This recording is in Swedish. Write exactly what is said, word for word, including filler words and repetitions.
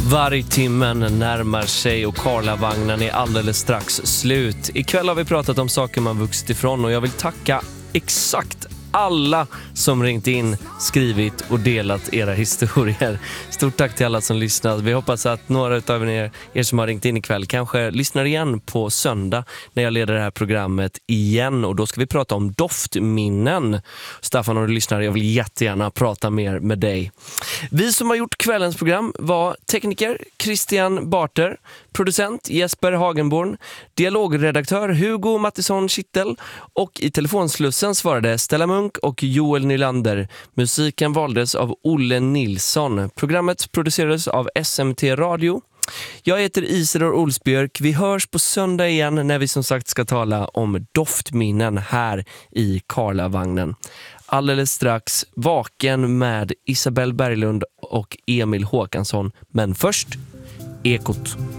Vargtimmen närmar sig och Karlavagnen är alldeles strax slut. Ikväll har vi pratat om saker man vuxit ifrån och jag vill tacka exakt alla som ringt in, skrivit och delat era historier. Stort tack till alla som lyssnat. Vi hoppas att några av er, er som har ringt in ikväll kanske lyssnar igen på söndag när jag leder det här programmet igen. Och då ska vi prata om doftminnen. Staffan, om du lyssnar, jag vill jättegärna prata mer med dig. Vi som har gjort kvällens program var tekniker Christian Barter, producent Jesper Hagenborn, dialogredaktör Hugo Mattisson Kittel och i telefonslussen svarade Stella Munk och Joel Nylander. Musiken valdes av Olle Nilsson. Programmet producerades av S M T Radio. Jag heter Isidor Olsbjörk. Vi hörs på söndag igen när vi som sagt ska tala om doftminnen här i Karlavagnen. Alldeles strax Vaken med Isabel Berglund och Emil Håkansson. Men först Ekot.